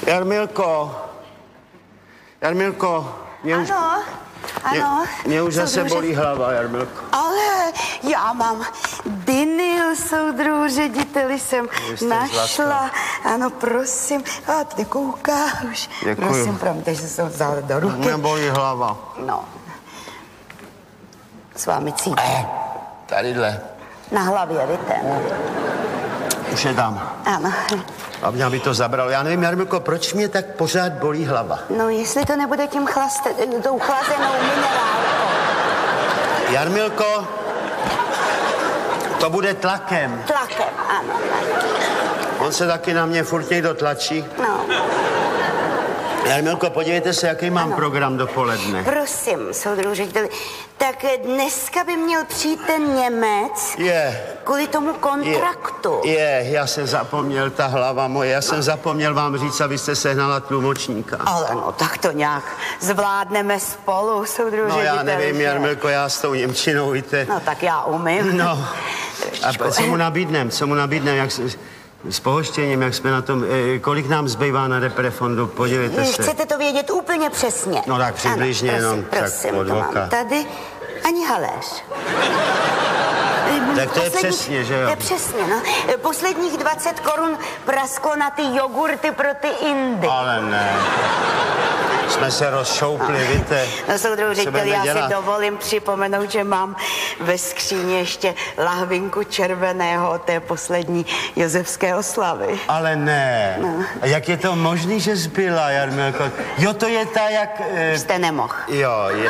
Jarmilko, Ano. Mě už zase bolí hlava, Jarmilko. Ale já mám vinyl, soudruhu řediteli, jsem našla. Ano, prosím. A ty kouká už. Děkuju. Prosím, promiňte, že jsem vzala do ruky. Mě bolí hlava. No. S vámi cítím. Tadyhle. Na hlavě, víte? Už je tam. Ano. A mě by to zabralo. Já nevím, Jarmilko, proč mě tak pořád bolí hlava? No, jestli to nebude tím tou chlazenou minerálkou. Jarmilko, to bude tlakem. Tlakem, ano. On se taky na mě furt někdo tlačí. No. Jarmilko, podívejte se, jaký mám program dopoledne. Prosím, soudruhu řediteli, tak dneska by měl přijít ten Němec kvůli tomu kontraktu. Já jsem zapomněl, ta hlava moje, já jsem zapomněl vám říct, abyste sehnala tlumočníka. Ale no, tak to nějak zvládneme spolu, soudruhu řediteli. No já nevím, Jarmilko, já s tou němčinou, víte. No tak já umím. No, a co mu nabídnem, jak s pohoštěním, jak jsme na tom, kolik nám zbývá na reprefondu, podívejte se. Chcete to vědět úplně přesně? No tak přibližně, ano, jenom prosím, tak od to oka. mám tady ani haléř. Tak to je přesně, že jo? To je přesně, no. Posledních 20 korun prasklo na ty jogurty pro ty Indy. Ale ne. Jsme se rozšoupli, víte. No, soudruhu řediteli, já si dovolím připomenout, že mám ve skříni ještě lahvinku červeného od té poslední josefské oslavy. Ale ne. No. A jak je to možný, že zbyla, Jarmilko? Jo, to je ta, jak... Jste nemohl. Jo, je.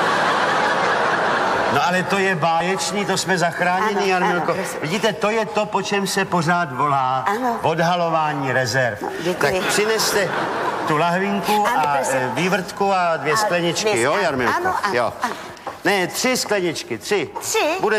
No ale to je báječný, to jsme zachráněni, Jarmilko. Ano, vidíte, to je to, po čem se pořád volá. Ano. Odhalování rezerv. No, děkuji. Tak přineste tu lahvinku a vývrtku a 2 skleničky, jo, Jarmilko? Ano. Jo. Ne, 3 skleničky, 3. 3? Bude